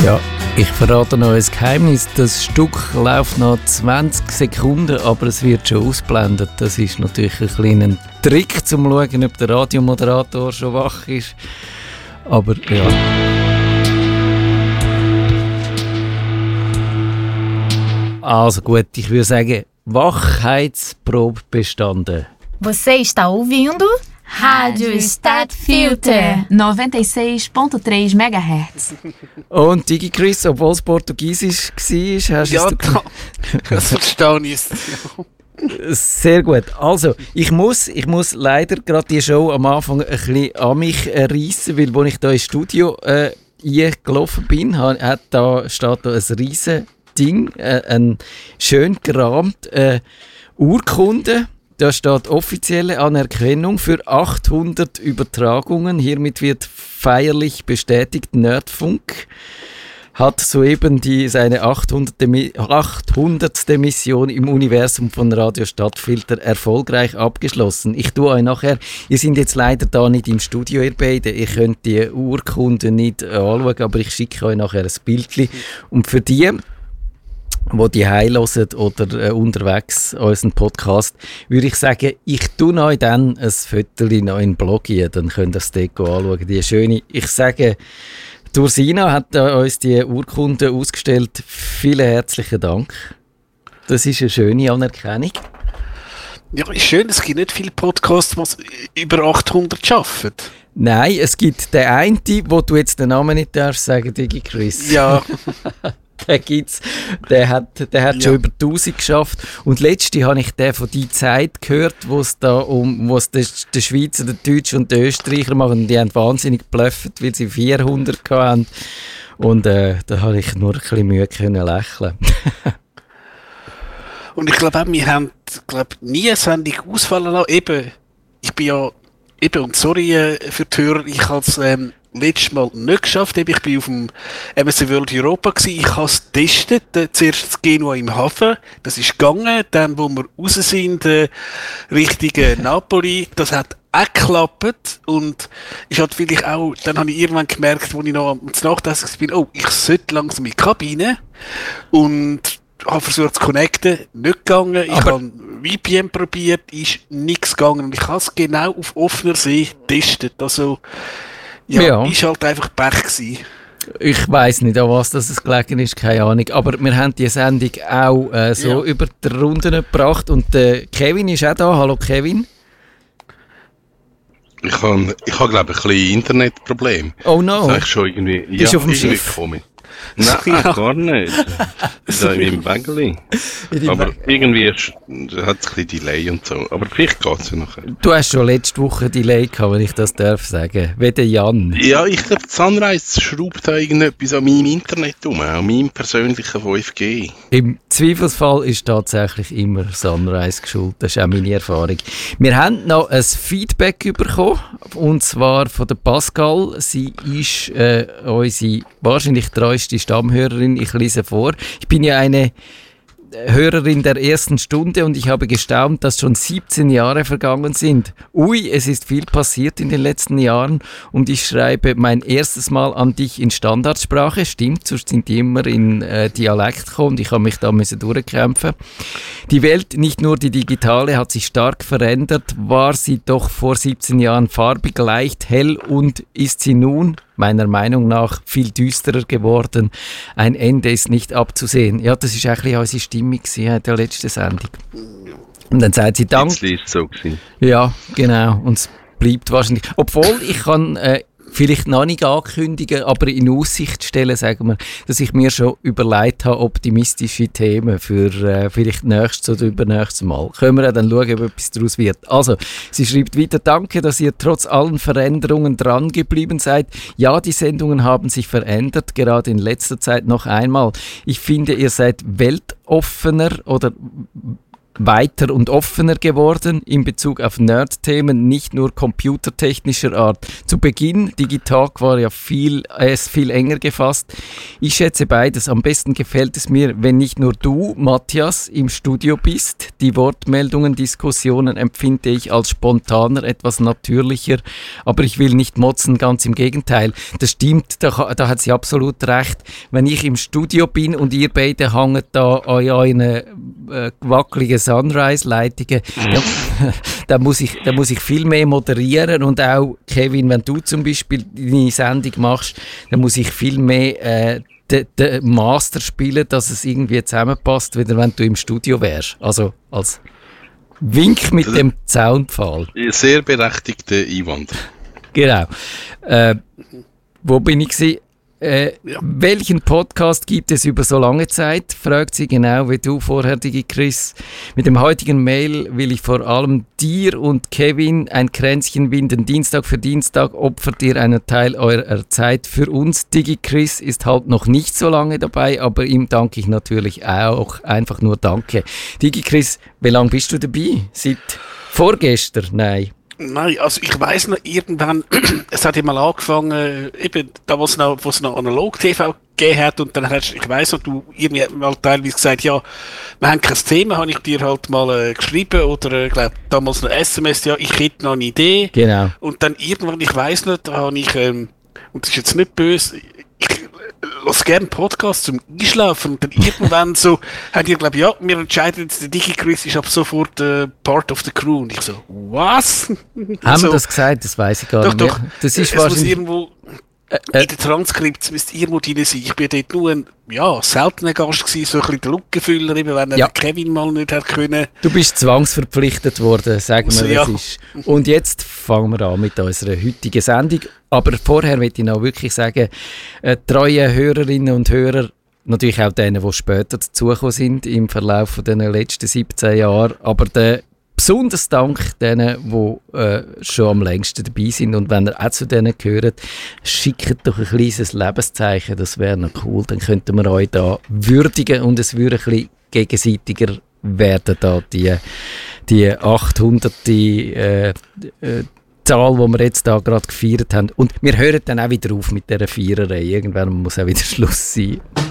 Ja, ich verrate noch ein Geheimnis. Das Stück läuft noch 20 Sekunden, aber es wird schon ausblendet. Das ist natürlich ein kleiner Trick, um zu schauen, ob der Radiomoderator schon wach ist. Aber ja. Also gut, ich würde sagen, Wachheitsprobe bestanden. Você está ouvindo? Rádio Stadtfilter 96.3 MHz. Und DigiChris, obwohl es Portugiesisch war, hast du Ja, das verstehe ich. Sehr gut. Also, ich muss leider gerade die Show am Anfang ein bisschen an mich reissen, weil als ich hier ins Studio eingelaufen bin, steht da ein riesen Ding, ein schön gerahmt Urkunde. Da steht offizielle Anerkennung für 800 Übertragungen. Hiermit wird feierlich bestätigt, Nerdfunk hat soeben seine 800. Mission im Universum von Radio Stadtfilter erfolgreich abgeschlossen. Ich tue euch nachher, ihr seid jetzt leider da nicht im Studio, ihr beide, ihr könnt die Urkunde nicht anschauen, aber ich schicke euch nachher ein Bildchen. Und für die hören oder unterwegs unseren Podcast, würde ich sagen, ich tue euch dann ein Foto noch in den Blog hier, dann könnt ihr das dort anschauen. Die schöne, ich sage, Ursina hat uns die Urkunde ausgestellt. Vielen herzlichen Dank. Das ist eine schöne Anerkennung. Ja, ist schön, es gibt nicht viele Podcasts, die über 800 schaffen. Nein, es gibt den einen, wo du jetzt den Namen nicht darfst sagen, DigiChris. Ja. Den gibt's. Der hat schon über 1000 geschafft. Und letzte habe ich den von die Zeit gehört, wo es der Schweizer, der Deutsche und der Österreicher machen. Und die haben wahnsinnig geblufft, weil sie 400 hatten. Und da habe ich nur ein bisschen Mühe können lächeln. Und ich glaube auch, wir haben nie eine Sendung ausfallen lassen. Ich bin ja, und sorry für die Hörer, ich habe es letztes Mal nicht geschafft. Ich war auf dem MSC World Europa gewesen. Ich habe es getestet. Zuerst das Genua im Hafen. Das ist gegangen. Dann, wo wir raus sind, Richtung Napoli. Das hat auch geklappt. Und ich hatte vielleicht auch, dann habe ich irgendwann gemerkt, als ich noch am Nachtessen bin, ich sollte langsam in die Kabine. Und habe versucht zu connecten. Nicht gegangen. Ich habe VPN probiert. Ist nichts gegangen. Und ich habe es genau auf offener See getestet. Also, ja, ist halt einfach Pech gewesen. Ich weiss nicht, an was das gelegen ist, keine Ahnung. Aber wir haben die Sendung auch über die Runden gebracht. Und Kevin ist auch da. Hallo Kevin. Ich habe glaube ich, ein bisschen Internetproblem. Oh no. Das ist schon irgendwie, bist du auf dem Schiff? Komisch. Nein, gar nicht. Da in meinem Wägeli. Aber irgendwie hat es ein bisschen Delay und so. Aber vielleicht geht es ja nachher. Du hast schon letzte Woche Delay gehabt, wenn ich das darf sagen. Wie der Jan. Ja, ich glaube, Sunrise schraubt da irgendetwas an meinem Internet um, an meinem persönlichen 5G. Im Zweifelsfall ist tatsächlich immer Sunrise geschuld. Das ist auch meine Erfahrung. Wir haben noch ein Feedback bekommen, und zwar von der Pascal. Sie ist unsere wahrscheinlich treueste Stammhörerin. Ich lese vor. Ich bin ja eine Hörerin der ersten Stunde und ich habe gestaunt, dass schon 17 Jahre vergangen sind. Ui, es ist viel passiert in den letzten Jahren und ich schreibe mein erstes Mal an dich in Standardsprache. Stimmt, sonst sind die immer in Dialekt gekommen und ich habe mich da durchkämpfen. Die Welt, nicht nur die digitale, hat sich stark verändert. War sie doch vor 17 Jahren farbig, leicht, hell und ist sie nun meiner Meinung nach viel düsterer geworden. Ein Ende ist nicht abzusehen. Ja, das war eigentlich unsere Stimmung in der letzten Sendung. Und dann sagt sie Dank. Jetzt ist es so gewesen. Ja, genau. Und es bleibt wahrscheinlich. Obwohl, ich kann vielleicht noch nicht ankündigen, aber in Aussicht stellen, sagen wir, dass ich mir schon überlegt habe, optimistische Themen für vielleicht nächstes oder übernächstes Mal. Können wir dann schauen, ob etwas daraus wird. Also, sie schreibt weiter, danke, dass ihr trotz allen Veränderungen dran geblieben seid. Ja, die Sendungen haben sich verändert, gerade in letzter Zeit noch einmal. Ich finde, ihr seid weltoffener oder weiter und offener geworden in Bezug auf Nerd-Themen, nicht nur computertechnischer Art. Zu Beginn, Digitalk war ja viel enger gefasst. Ich schätze beides. Am besten gefällt es mir, wenn nicht nur du, Matthias, im Studio bist. Die Wortmeldungen, Diskussionen empfinde ich als spontaner, etwas natürlicher. Aber ich will nicht motzen, ganz im Gegenteil. Das stimmt, da hat sie absolut recht. Wenn ich im Studio bin und ihr beide hanget da an euren wackeligen Sunrise-Leitungen, da muss ich viel mehr moderieren und auch, Kevin, wenn du zum Beispiel deine Sendung machst, dann muss ich viel mehr den Master spielen, dass es irgendwie zusammenpasst, wieder wenn du im Studio wärst. Also als Wink mit dem Zaunpfahl. Sehr berechtigter Einwand. Genau. Wo bin ich gewesen? Welchen Podcast gibt es über so lange Zeit? Fragt sie genau wie du vorher, Digi-Chris. Mit dem heutigen Mail will ich vor allem dir und Kevin ein Kränzchen winden. Dienstag für Dienstag opfert ihr einen Teil eurer Zeit für uns. Digi-Chris ist halt noch nicht so lange dabei, aber ihm danke ich natürlich auch. Einfach nur Danke. Digi-Chris, wie lange bist du dabei? Seit vorgestern? Nein. Nein, also ich weiss noch, irgendwann, es hat ja mal angefangen, eben, da wo es noch Analog-TV gegeben hat, und dann hast du, ich weiss noch, du irgendwie mal teilweise gesagt, ja, wir haben kein Thema, habe ich dir halt mal geschrieben, oder glaub, damals noch SMS, ja, ich hätte noch eine Idee. Genau. Und dann irgendwann, ich weiss nicht, da habe ich, und das ist jetzt nicht böse, ich lasse gerne Podcasts zum Einschlafen, und dann irgendwann so, hat ihr glaube ja, wir entscheiden jetzt, der Digi-Chris ist ab sofort part of the crew, und ich so, was? Haben wir das gesagt? Das weiss ich gar nicht mehr. Doch, das ist es muss wahrscheinlich irgendwo, in den Transkript müsste irgendwo drin sein. Ich bin dort nur ein, seltener Gast gewesen, so ein bisschen der Lückenfüller, eben, wenn der Kevin mal nicht hat können. Du bist zwangsverpflichtet worden, sagen wir, was ist. Und jetzt fangen wir an mit unserer heutigen Sendung. Aber vorher möchte ich noch wirklich sagen, treue Hörerinnen und Hörer, natürlich auch denen, die später dazugekommen sind im Verlauf der letzten 17 Jahre, aber besonders Dank denen, die schon am längsten dabei sind. Und wenn ihr auch zu denen gehört, schickt doch ein kleines Lebenszeichen, das wäre noch cool. Dann könnten wir euch da würdigen und es würde ein bisschen gegenseitiger werden, da die 800. Zahl, die wir jetzt da gerade gefeiert haben. Und wir hören dann auch wieder auf mit dieser Feierei. Irgendwann muss auch wieder Schluss sein.